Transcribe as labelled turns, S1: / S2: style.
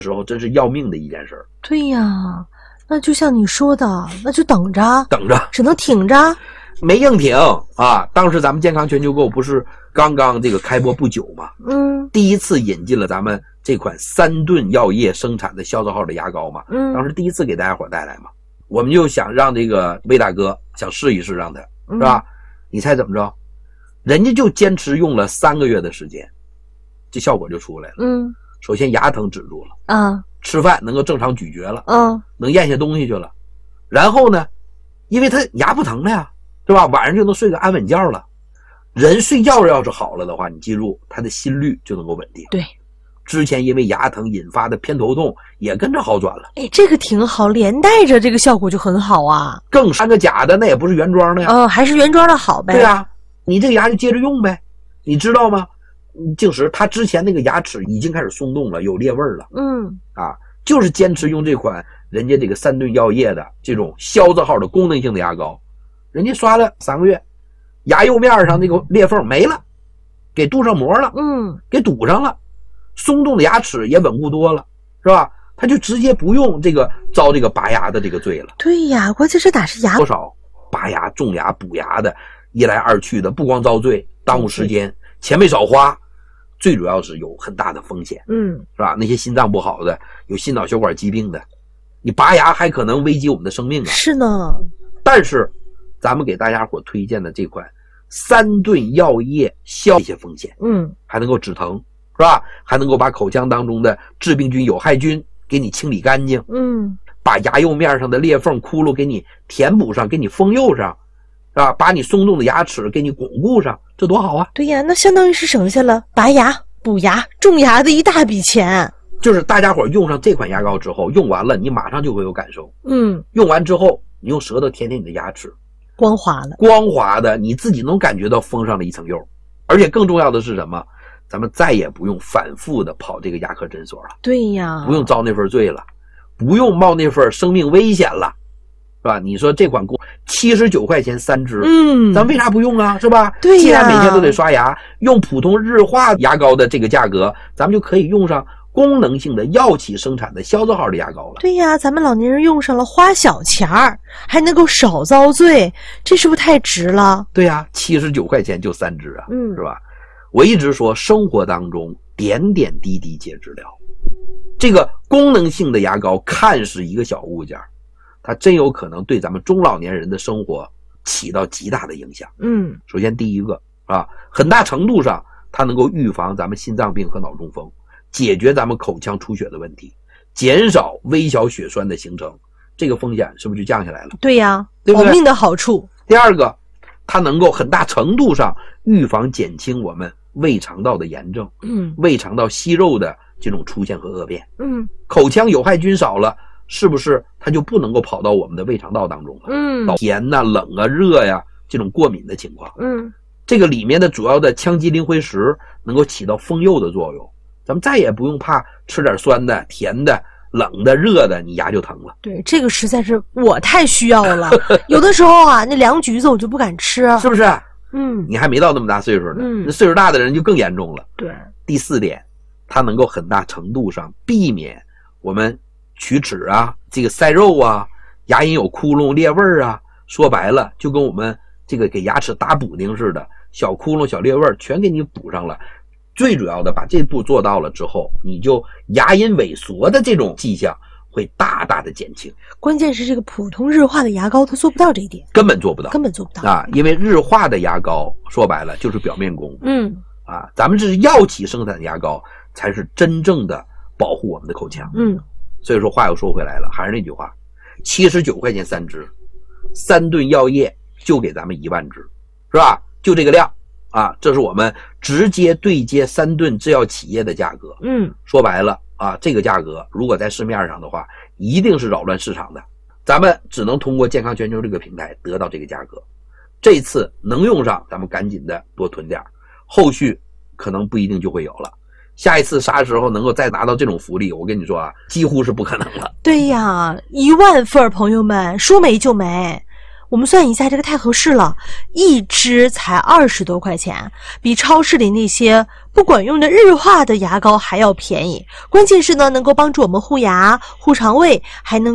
S1: 时候真是要命的一件事儿。
S2: 对呀，那就像你说的，那就等着，只能挺着，
S1: 没硬挺啊！当时咱们健康全球购不是刚刚这个开播不久嘛，第一次引进了咱们这款3顿药业生产的消字号的牙膏嘛，当时第一次给大家伙带来嘛，我们就想让这个魏大哥想试一试，让他是吧？你猜怎么着？人家就坚持用了3个月的时间，这效果就出来了。首先牙疼止住了啊，吃饭能够正常咀嚼了，能咽下东西去了。然后呢，因为他牙不疼了呀，对吧？晚上就能睡个安稳觉了。人睡觉要是好了的话，你记住，他的心率就能够稳定。对，之前因为牙疼引发的偏头痛也跟着好转了。
S2: 哎，这个挺好，连带着这个效果就很好啊。
S1: 更3个假的，那也不是原装的呀。
S2: 还是原装的好呗。
S1: 对啊，你这个牙就接着用呗。你知道吗？净石他之前那个牙齿已经开始松动了，有裂味了。就是坚持用这款人家这个3顿药业的这种消字号的功能性的牙膏，人家刷了3个月，牙釉面上那个裂缝没了，给镀上膜了，给堵上了，松动的牙齿也稳固多了，是吧？他就直接不用这个遭这个拔牙的这个罪了。
S2: 对呀，关键这哪是牙
S1: 多少拔牙、种牙、补牙的，一来二去的，不光遭罪，耽误时间，钱没少花。最主要是有很大的风险，是吧？那些心脏不好的，有心脑血管疾病的，你拔牙还可能危及我们的生命啊。
S2: 是呢。
S1: 但是，咱们给大家伙推荐的这款3顿药业消一些风险，还能够止疼，是吧？还能够把口腔当中的致病菌、有害菌给你清理干净，把牙釉面上的裂缝、窟窿给你填补上，给你封釉上。是吧？把你松动的牙齿给你巩固上，这多好啊！
S2: 对呀，那相当于是省下了拔牙、补牙、种牙的一大笔钱。
S1: 就是大家伙用上这款牙膏之后，用完了你马上就会有感受。用完之后，你用舌头舔舔你的牙齿，
S2: 光滑了，
S1: 光滑的，你自己能感觉到封上了一层釉。而且更重要的是什么？咱们再也不用反复的跑这个牙科诊所了。
S2: 对呀，
S1: 不用遭那份罪了，不用冒那份生命危险了。是吧？你说这款79块钱3支，咱为啥不用啊？是吧？
S2: 对呀，
S1: 既然每天都得刷牙，用普通日化牙膏的这个价格，咱们就可以用上功能性的药企生产的消字号的牙膏了。
S2: 对呀，咱们老年人用上了花小钱儿，还能够少遭罪，这是不是太值了？
S1: 对呀，79块钱就3支啊，是吧？我一直说，生活当中点点滴滴皆治疗。这个功能性的牙膏看是一个小物件，它真有可能对咱们中老年人的生活起到极大的影响。首先第一个啊，很大程度上它能够预防咱们心脏病和脑中风，解决咱们口腔出血的问题，减少微小血栓的形成，这个风险是不是就降下来了？
S2: 对呀，
S1: 对不对？
S2: 保命的好处。
S1: 第二个，它能够很大程度上预防减轻我们胃肠道的炎症，胃肠道息肉的这种出现和恶变。口腔有害菌少了，是不是它就不能够跑到我们的胃肠道当中了？甜呐、冷啊、热呀，这种过敏的情况。这个里面的主要的羟基磷灰石能够起到封釉的作用，咱们再也不用怕吃点酸的、甜的、冷的、热的，你牙就疼了。
S2: 对，这个实在是我太需要了。有的时候啊，那凉橘子我就不敢吃，
S1: 是不是？你还没到那么大岁数呢，那岁数大的人就更严重了。
S2: 对。
S1: 第四点，它能够很大程度上避免我们龋齿啊、这个塞肉啊、牙龈有窟窿、裂味啊，说白了就跟我们这个给牙齿打补丁似的，小窟窿、小裂味全给你补上了。最主要的，把这步做到了之后，你就牙龈萎缩的这种迹象会大大的减轻。
S2: 关键是这个普通日化的牙膏它做不到这一点，
S1: 根本做不到，
S2: 根本做不到
S1: 啊！因为日化的牙膏说白了就是表面功夫，咱们这是药企生产的牙膏才是真正的保护我们的口腔。所以说话又说回来了，还是那句话，79块钱3支，3顿药业就给咱们1万支，是吧？就这个量啊，这是我们直接对接3顿制药企业的价格。说白了啊，这个价格如果在市面上的话，一定是扰乱市场的。咱们只能通过健康全球这个平台得到这个价格。这次能用上，咱们赶紧的多囤点，后续可能不一定就会有了。下一次啥时候能够再拿到这种福利，我跟你说啊，几乎是不可能了。
S2: 对呀，1万份朋友们，说没就没。 我们算一下，这个太合适了，一支才20多块钱，比超市里那些不管用的日化的牙膏还要便宜。关键是呢，能够帮助我们护牙、护肠胃，还能